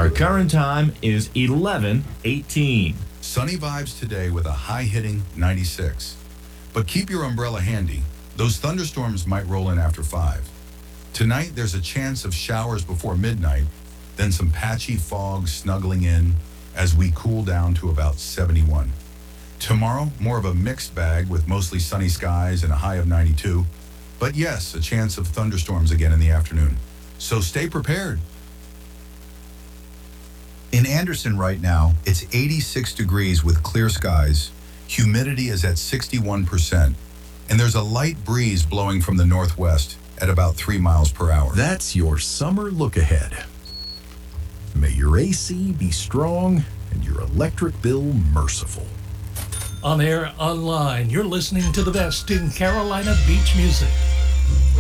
Our current time is 11:18. Sunny vibes today with a high-hitting 96. But keep your umbrella handy. Those thunderstorms might roll in after 5. Tonight, there's a chance of showers before midnight, then some patchy fog snuggling in as we cool down to about 71. Tomorrow, more of a mixed bag with mostly sunny skies and a high of 92. But yes, a chance of thunderstorms again in the afternoon. So stay prepared. In Anderson right now, it's 86 degrees with clear skies. Humidity is at 61%. And there's a light breeze blowing from the northwest at about 3 miles per hour. That's your summer look ahead. May your AC be strong and your electric bill merciful. On air, online, you're listening to the best in Carolina beach music.